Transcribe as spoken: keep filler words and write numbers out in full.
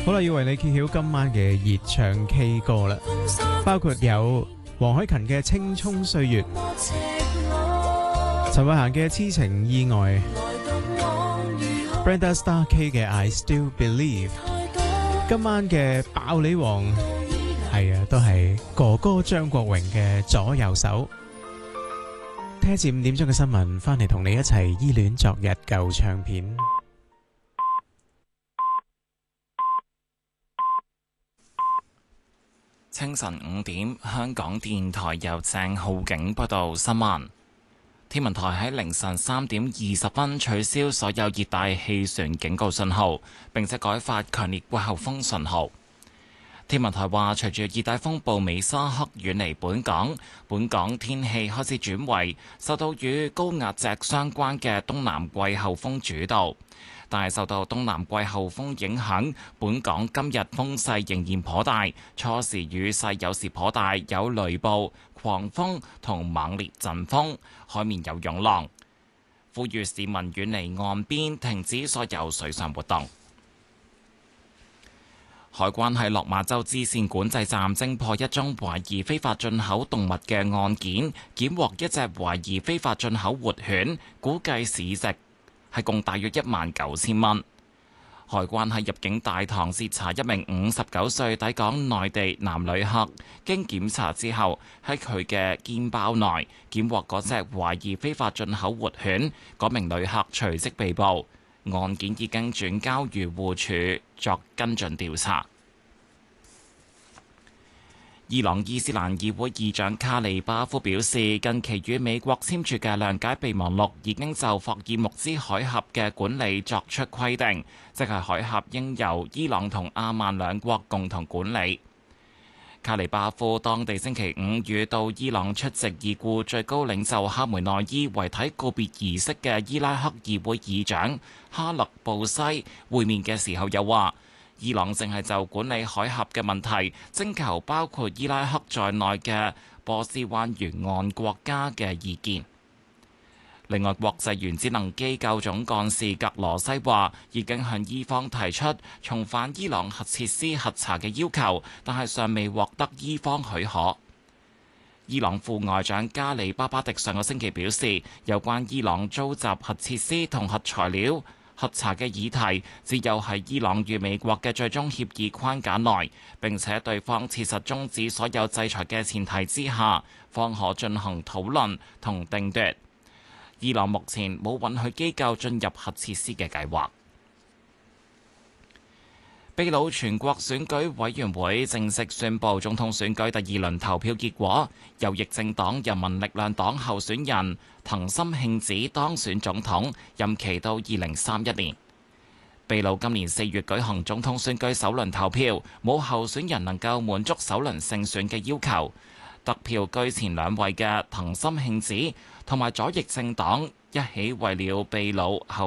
好啦，要為你揭曉今晚嘅熱唱 K 歌啦，包括有黃凱芹嘅《青蔥歲月》，陳慧嫻嘅《痴情意外》，Brenda Star K 嘅《I Still Believe》，今晚嘅爆你王係啊，都係哥哥張國榮嘅左右手。聽一次五點鐘嘅新聞，翻嚟同你一齊依戀昨日舊唱片。 清晨五點，香港電台由鄭浩景報道新聞。天文台喺凌晨三點二十分取消所有熱帶氣旋警告信號，並且改發強烈季候風信號。天文台話，隨住熱帶風暴美沙克遠離本港，本港天氣開始轉為受到與高壓脊相關嘅東南季候風主導。但係受到東南季候風影響，本港今日風勢仍然頗大，初時雨勢有時頗大，有雷暴、狂風同猛烈陣風，海面有湧浪。呼籲市民遠離岸邊，停止所有水上活動。海關喺落馬洲支線管制站偵破一宗懷疑非法進口動物嘅案件，檢獲一隻懷疑非法進口活犬，估計市值係共大約一萬九千蚊。海關喺入境大堂截查一名五十九歲抵港內地男旅客，經檢查之後喺佢嘅肩包內檢獲嗰隻懷疑非法進口活犬，嗰名旅客隨即被捕。案件已經轉交漁護署作跟進調查。伊朗伊斯蘭議會議長卡利巴夫表示，近期與美國簽署嘅諒解備忘錄已經就霍爾木茲海峽嘅管理作出規定，即係海峽應由伊朗同阿曼兩國共同管理。卡利巴夫當地星期五與到伊朗出席已故最高領袖哈梅內伊遺體告別儀式嘅伊拉克議會議長哈勒布西會面嘅時候，又話伊朗正係就管理海峽嘅問題徵求包括伊拉克在內嘅波斯灣沿岸國家嘅意見。另外，國際原子能機構總幹事格羅西話已經向伊方提出重返伊朗核設施核查嘅要求，但係尚未獲得伊方許可。伊朗副外長加里巴巴迪上個星期表示，有關伊朗租集核設施同核材料核查嘅議題，只有喺伊朗與美國嘅最終協議框架內，並且對方切實終止所有制裁嘅前提之下，方可進行討論同定奪。伊朗目前冇允許機構進入核設施嘅計劃。秘魯全國選舉委員會正式宣布總統選舉第二輪投票結果，右翼政黨人民力量黨候選人藤森慶子當選總統，任期到二零三一年。秘魯今年四月舉行總統選舉首輪投票，冇候選人能夠滿足首輪勝選嘅要求。得票居前兩位嘅藤森慶子同埋左翼政黨一起為了秘魯後